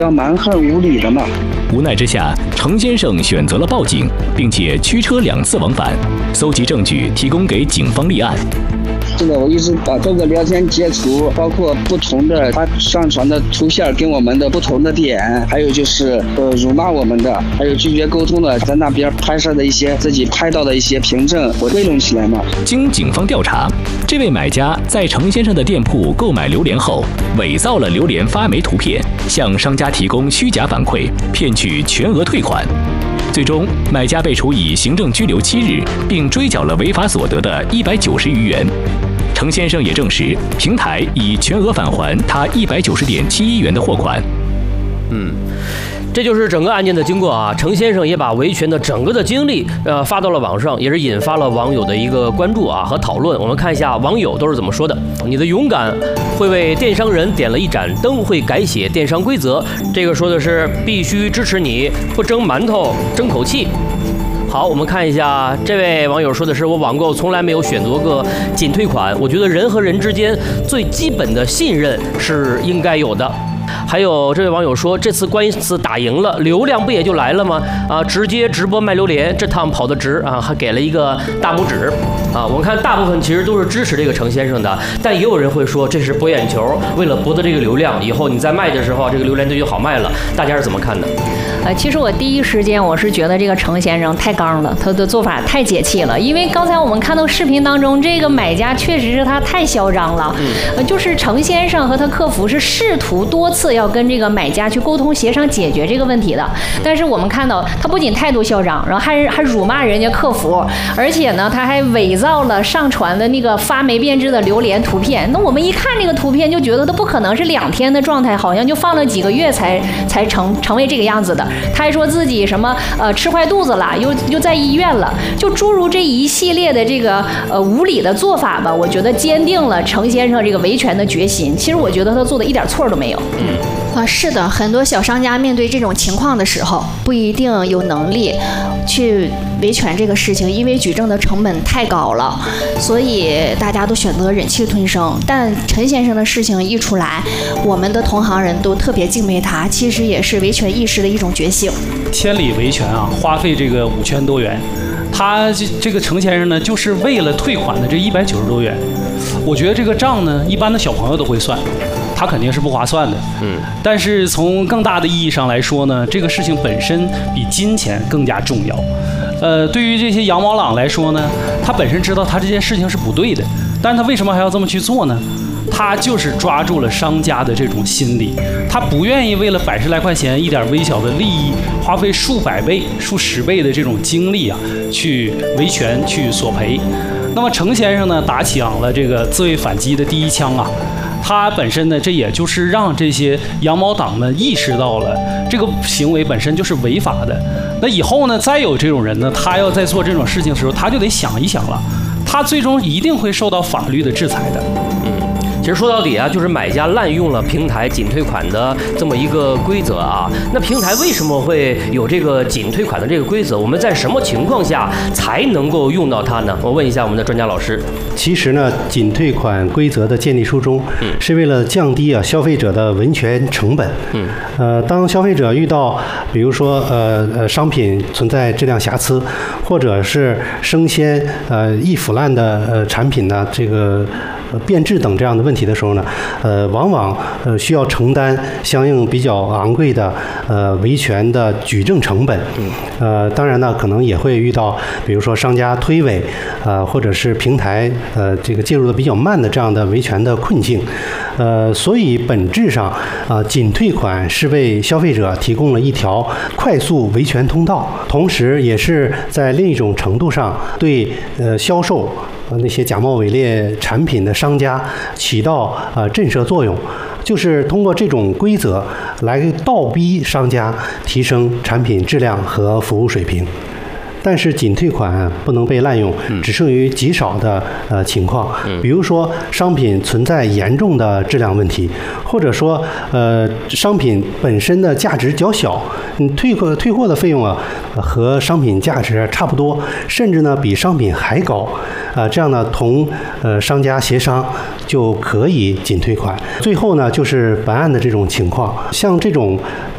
要蛮横无理的嘛。 无奈之下，程先生选择了报警，并且驱车2次往返，搜集证据，提供给警方立案。 是的，我一直把各个聊天截图，包括不同的他上传的图片跟我们的不同的点，还有就是辱骂我们的，还有拒绝沟通的，在那边拍摄的一些自己拍到的一些凭证，我汇拢起来嘛。 经警方调查，这位买家在程先生的店铺购买榴莲后，伪造了榴莲发霉图片，向商家提供虚假反馈，骗取全额退款。最终，买家被处以行政拘留7日，并追缴了违法所得的190余元。程先生也证实，平台已全额返还他190.71元的货款。 这就是整个案件的经过啊。程先生也把维权的整个的经历发到了网上，也是引发了网友的一个关注啊和讨论。我们看一下网友都是怎么说的。你的勇敢会为电商人点了一盏灯，会改写电商规则。这个说的是必须支持你，不蒸馒头争口气。好，我们看一下这位网友说的是，我网购从来没有选择过仅退款，我觉得人和人之间最基本的信任是应该有的。还有这位网友说，这次官司打赢了，流量不也就来了吗？直接直播卖榴莲，这趟跑得值啊！还给了一个大拇指啊！我们看大部分其实都是支持这个程先生的，但也有人会说这是博眼球，为了博得这个流量，以后你在卖的时候，这个榴莲就好卖了。大家是怎么看的？ 其实我第一时间我是觉得这个程先生太刚了，他的做法太解气了。因为刚才我们看到视频当中，这个买家确实是他太嚣张了，就是程先生和他客服是试图多次要跟这个买家去沟通协商解决这个问题的，但是我们看到他不仅态度嚣张，然后还辱骂人家客服，而且呢他还伪造了上传的那个发霉变质的榴莲图片。那我们一看这个图片就觉得他不可能是2天的状态，好像就放了几个月才成为这个样子的。他还说自己什么吃坏肚子了，又在医院了，就诸如这一系列的这个无理的做法吧，我觉得坚定了程先生这个维权的决心。其实我觉得他做的一点错都没有。 是的，很多小商家面对这种情况的时候，不一定有能力去维权这个事情，因为举证的成本太高了，所以大家都选择忍气吞声。但陈先生的事情一出来，我们的同行人都特别敬佩他，其实也是维权意识的一种觉醒。 千里维权啊，花费这个5千多元，他这个程先生呢，就是为了退款的这190多元。我觉得这个账呢，一般的小朋友都会算，他肯定是不划算的。但是从更大的意义上来说呢，这个事情本身比金钱更加重要。对于这些羊毛党来说呢，他本身知道他这件事情是不对的，但是他为什么还要这么去做呢？他就是抓住了商家的这种心理，他不愿意为了100来块钱一点微小的利益，花费数百倍、数十倍的这种精力啊，去维权、去索赔。那么程先生呢，打响了这个自卫反击的第一枪啊。他本身呢，这也就是让这些羊毛党们意识到了这个行为本身就是违法的。那以后呢，再有这种人呢，他要在做这种事情的时候，他就得想一想了，他最终一定会受到法律的制裁的。 其实说到底啊，就是买家滥用了平台仅退款的这么一个规则啊。那平台为什么会有这个仅退款的这个规则？我们在什么情况下才能够用到它呢？我问一下我们的专家老师。 其实呢，仅退款规则的建立初衷是为了降低消费者的维权成本。当消费者遇到比如说商品存在质量瑕疵，或者是生鲜易腐烂的产品呢，这个变质等这样的问题的时候呢，往往需要承担相应比较昂贵的维权的举证成本。当然呢，可能也会遇到比如说商家推诿或者是平台这个介入的比较慢的这样的维权的困境。所以本质上仅退款是为消费者提供了一条快速维权通道，同时也是在另一种程度上对销售那些假冒伪劣产品的商家起到震慑作用，就是通过这种规则来倒逼商家提升产品质量和服务水平。但是仅退款不能被滥用，只剩于极少的情况，比如说商品存在严重的质量问题，或者说商品本身的价值较小，退货的费用和商品价值差不多，甚至呢比商品还高，这样呢同商家协商就可以仅退款。最后呢就是本案的这种情况，像这种